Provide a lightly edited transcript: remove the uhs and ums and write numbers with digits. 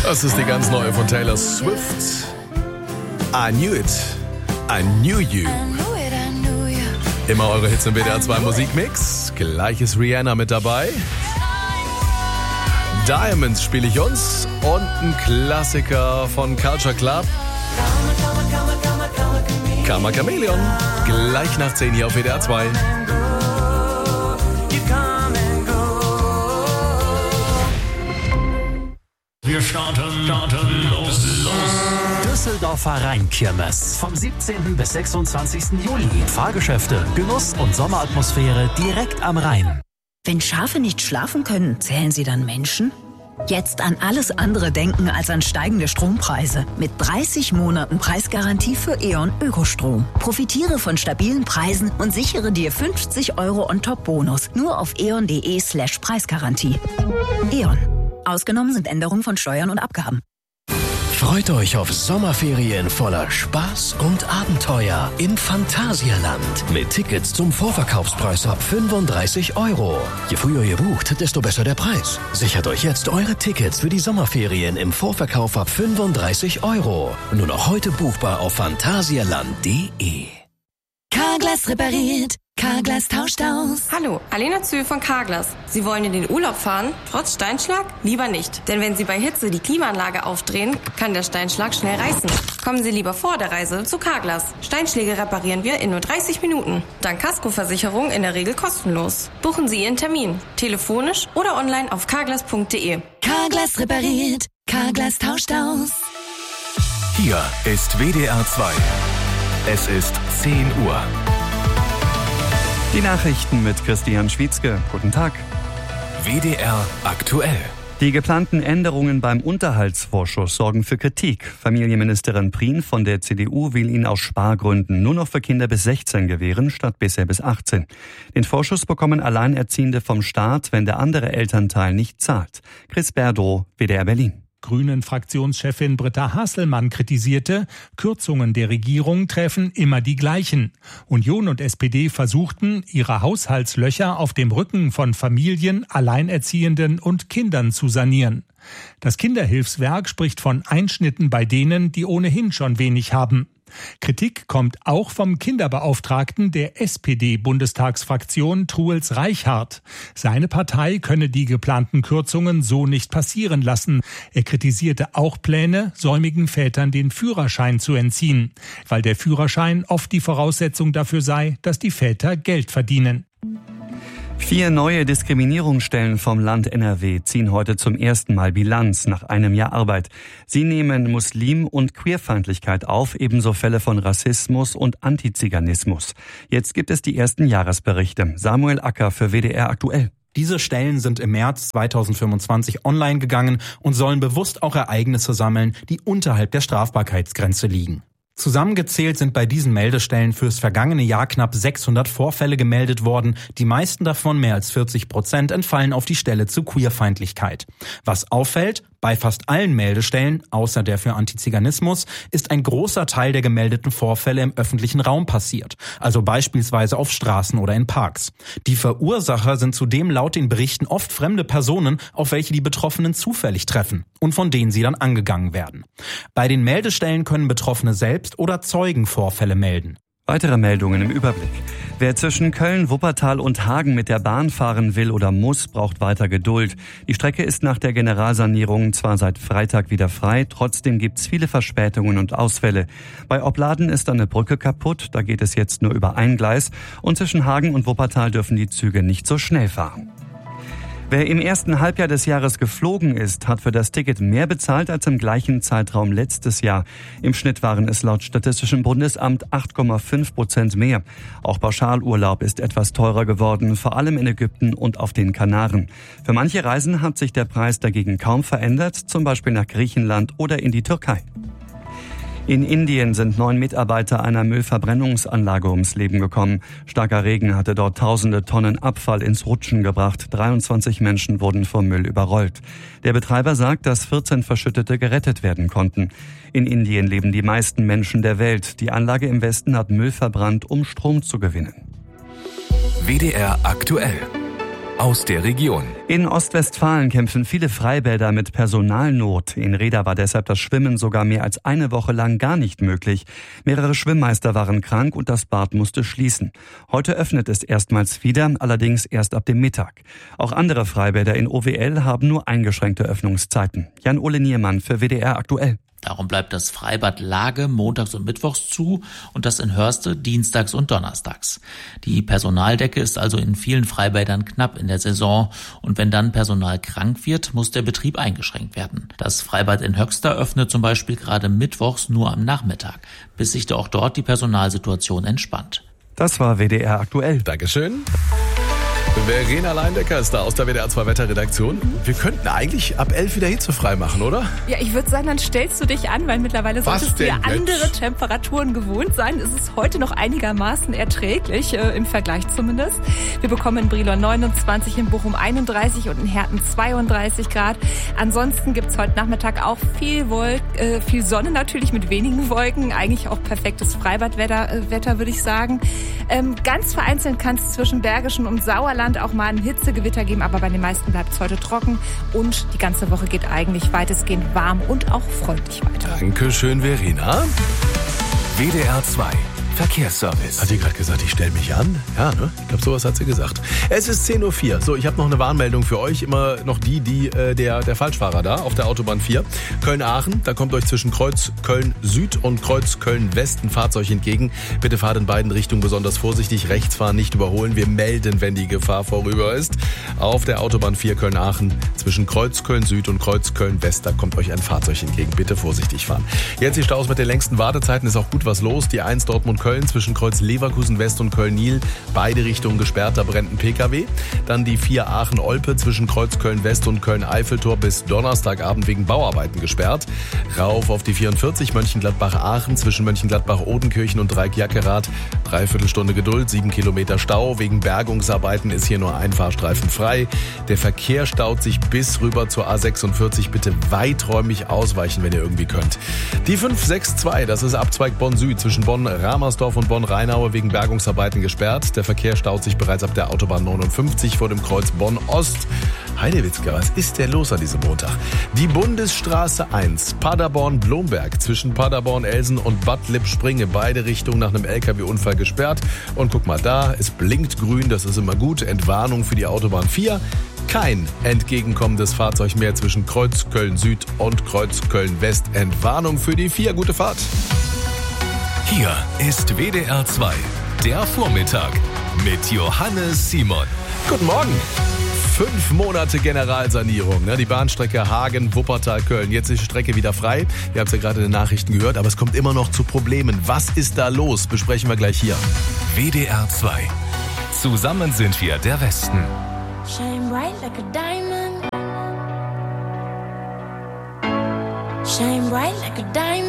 Das ist die ganz neue von Taylor Swift. I knew it. I knew you. Immer eure Hits im WDR 2 Musikmix. Gleich ist Rihanna mit dabei. Diamonds spiele ich uns. Und ein Klassiker von Culture Club. Karma Chameleon. Gleich nach 10 hier auf WDR 2. Wir starten los. Düsseldorfer Rheinkirmes. Vom 17. bis 26. Juli. Fahrgeschäfte, Genuss und Sommeratmosphäre direkt am Rhein. Wenn Schafe nicht schlafen können, zählen sie dann Menschen? Jetzt an alles andere denken als an steigende Strompreise. Mit 30 Monaten Preisgarantie für E.ON Ökostrom. Profitiere von stabilen Preisen und sichere dir 50 € on-top-Bonus. Nur auf eon.de/Preisgarantie. E.ON. Ausgenommen sind Änderungen von Steuern und Abgaben. Freut euch auf Sommerferien voller Spaß und Abenteuer im Phantasialand. Mit Tickets zum Vorverkaufspreis ab 35 €. Je früher ihr bucht, desto besser der Preis. Sichert euch jetzt eure Tickets für die Sommerferien im Vorverkauf ab 35 €. Nur noch heute buchbar auf phantasialand.de. Carglass repariert. Carglass tauscht aus. Hallo, Alena Zühl von Carglass. Sie wollen in den Urlaub fahren? Trotz Steinschlag? Lieber nicht. Denn wenn Sie bei Hitze die Klimaanlage aufdrehen, kann der Steinschlag schnell reißen. Kommen Sie lieber vor der Reise zu Carglass. Steinschläge reparieren wir in nur 30 Minuten. Dank Kaskoversicherung in der Regel kostenlos. Buchen Sie Ihren Termin. Telefonisch oder online auf carglass.de. Carglass repariert. Carglass tauscht aus. Hier ist WDR 2. Es ist 10 Uhr. Die Nachrichten mit Christian Schwietzke. Guten Tag. WDR aktuell. Die geplanten Änderungen beim Unterhaltsvorschuss sorgen für Kritik. Familienministerin Prien von der CDU will ihn aus Spargründen nur noch für Kinder bis 16 gewähren, statt bisher bis 18. Den Vorschuss bekommen Alleinerziehende vom Staat, wenn der andere Elternteil nicht zahlt. Chris Berdow, WDR Berlin. Grünen-Fraktionschefin Britta Hasselmann kritisierte, Kürzungen der Regierung treffen immer die gleichen. Union und SPD versuchten, ihre Haushaltslöcher auf dem Rücken von Familien, Alleinerziehenden und Kindern zu sanieren. Das Kinderhilfswerk spricht von Einschnitten bei denen, die ohnehin schon wenig haben. Kritik kommt auch vom Kinderbeauftragten der SPD-Bundestagsfraktion Truels Reichhardt. Seine Partei könne die geplanten Kürzungen so nicht passieren lassen. Er kritisierte auch Pläne, säumigen Vätern den Führerschein zu entziehen, weil der Führerschein oft die Voraussetzung dafür sei, dass die Väter Geld verdienen. 4 neue Diskriminierungsstellen vom Land NRW ziehen heute zum ersten Mal Bilanz nach einem Jahr Arbeit. Sie nehmen Muslim- und Queerfeindlichkeit auf, ebenso Fälle von Rassismus und Antiziganismus. Jetzt gibt es die ersten Jahresberichte. Samuel Acker für WDR aktuell. Diese Stellen sind im März 2025 online gegangen und sollen bewusst auch Ereignisse sammeln, die unterhalb der Strafbarkeitsgrenze liegen. Zusammengezählt sind bei diesen Meldestellen fürs vergangene Jahr knapp 600 Vorfälle gemeldet worden. Die meisten davon, mehr als 40%, entfallen auf die Stelle zu Queerfeindlichkeit. Was auffällt, bei fast allen Meldestellen, außer der für Antiziganismus, ist ein großer Teil der gemeldeten Vorfälle im öffentlichen Raum passiert, also beispielsweise auf Straßen oder in Parks. Die Verursacher sind zudem laut den Berichten oft fremde Personen, auf welche die Betroffenen zufällig treffen und von denen sie dann angegangen werden. Bei den Meldestellen können Betroffene selbst oder Zeugen Vorfälle melden. Weitere Meldungen im Überblick. Wer zwischen Köln, Wuppertal und Hagen mit der Bahn fahren will oder muss, braucht weiter Geduld. Die Strecke ist nach der Generalsanierung zwar seit Freitag wieder frei, trotzdem gibt's viele Verspätungen und Ausfälle. Bei Opladen ist eine Brücke kaputt, da geht es jetzt nur über ein Gleis und zwischen Hagen und Wuppertal dürfen die Züge nicht so schnell fahren. Wer im ersten Halbjahr des Jahres geflogen ist, hat für das Ticket mehr bezahlt als im gleichen Zeitraum letztes Jahr. Im Schnitt waren es laut Statistischem Bundesamt 8,5% mehr. Auch Pauschalurlaub ist etwas teurer geworden, vor allem in Ägypten und auf den Kanaren. Für manche Reisen hat sich der Preis dagegen kaum verändert, zum Beispiel nach Griechenland oder in die Türkei. In Indien sind 9 Mitarbeiter einer Müllverbrennungsanlage ums Leben gekommen. Starker Regen hatte dort tausende Tonnen Abfall ins Rutschen gebracht. 23 Menschen wurden vom Müll überrollt. Der Betreiber sagt, dass 14 Verschüttete gerettet werden konnten. In Indien leben die meisten Menschen der Welt. Die Anlage im Westen hat Müll verbrannt, um Strom zu gewinnen. WDR aktuell. aus der Region. In Ostwestfalen kämpfen viele Freibäder mit Personalnot. In Reda war deshalb das Schwimmen sogar mehr als eine Woche lang gar nicht möglich. Mehrere Schwimmmeister waren krank und das Bad musste schließen. Heute öffnet es erstmals wieder, allerdings erst ab dem Mittag. Auch andere Freibäder in OWL haben nur eingeschränkte Öffnungszeiten. Jan-Ole Niermann für WDR aktuell. Darum bleibt das Freibad Lage montags und mittwochs zu und das in Hörste dienstags und donnerstags. Die Personaldecke ist also in vielen Freibädern knapp in der Saison und wenn dann Personal krank wird, muss der Betrieb eingeschränkt werden. Das Freibad in Höxter öffnet zum Beispiel gerade mittwochs nur am Nachmittag, bis sich auch dort die Personalsituation entspannt. Das war WDR aktuell. Dankeschön. Verena Leindecker ist da aus der WDR 2 Wetterredaktion. Wir könnten eigentlich ab 11 wieder hitzefrei machen, oder? Ja, ich würde sagen, dann stellst du dich an, weil mittlerweile solltest du ja andere Temperaturen gewohnt sein. Es ist heute noch einigermaßen erträglich, im Vergleich zumindest. Wir bekommen in Brilon 29, in Bochum 31 und in Herten 32 Grad. Ansonsten gibt's heute Nachmittag auch viel Sonne natürlich mit wenigen Wolken. Eigentlich auch perfektes Freibadwetter, würde ich sagen. Ganz vereinzelt kann es zwischen Bergischen und Sauerland auch mal ein Hitzegewitter geben, aber bei den meisten bleibt es heute trocken und die ganze Woche geht eigentlich weitestgehend warm und auch freundlich weiter. Dankeschön, Verena. WDR 2 Verkehrsservice. Hat sie gerade gesagt, ich stelle mich an? Ja, ne? Ich glaube, sowas hat sie gesagt. Es ist 10.04 Uhr. So, ich habe noch eine Warnmeldung für euch. Immer noch der Falschfahrer da auf der Autobahn 4. Köln-Aachen, da kommt euch zwischen Kreuz Köln-Süd und Kreuz Köln-West ein Fahrzeug entgegen. Bitte fahrt in beiden Richtungen besonders vorsichtig. Rechts fahren, nicht überholen. Wir melden, wenn die Gefahr vorüber ist. Auf der Autobahn 4 Köln-Aachen zwischen Kreuz Köln-Süd und Kreuz Köln-West, da kommt euch ein Fahrzeug entgegen. Bitte vorsichtig fahren. Jetzt die Staus mit den längsten Wartezeiten. Ist auch gut was los. Die 1 Dortmund-Köln zwischen Kreuz Leverkusen West und Köln-Nil. Beide Richtungen gesperrt, da brennt ein PKW. Dann die 4 Aachen-Olpe zwischen Kreuz Köln-West und Köln-Eiffeltor bis Donnerstagabend wegen Bauarbeiten gesperrt. Rauf auf die 44 Mönchengladbach-Aachen zwischen Mönchengladbach-Odenkirchen und Dreieck-Jackerath. Dreiviertelstunde Geduld, 7 Kilometer Stau. Wegen Bergungsarbeiten ist hier nur ein Fahrstreifen frei. Der Verkehr staut sich bis rüber zur A46. Bitte weiträumig ausweichen, wenn ihr irgendwie könnt. Die 562, das ist Abzweig Bonn-Süd zwischen Bonn-Ramersdorf und Bonn-Rheinaue wegen Bergungsarbeiten gesperrt. Der Verkehr staut sich bereits ab der Autobahn 59 vor dem Kreuz Bonn-Ost. Heidewitzka, was ist denn los an diesem Montag? Die Bundesstraße 1, Paderborn-Blomberg, zwischen Paderborn-Elsen und Bad Lippspringe, beide Richtungen nach einem LKW-Unfall gesperrt. Und guck mal da, es blinkt grün, das ist immer gut. Entwarnung für die Autobahn 4. Kein entgegenkommendes Fahrzeug mehr zwischen Kreuz Köln-Süd und Kreuz Köln-West. Entwarnung für die 4. Gute Fahrt. Hier ist WDR 2, der Vormittag mit Johannes Simon. Guten Morgen. 5 Monate Generalsanierung, ne? Die Bahnstrecke Hagen-Wuppertal-Köln. Jetzt ist die Strecke wieder frei. Ihr habt es ja gerade in den Nachrichten gehört, aber es kommt immer noch zu Problemen. Was ist da los? Besprechen wir gleich hier. WDR 2. Zusammen sind wir der Westen. Shine bright like a diamond. Shine bright like a diamond.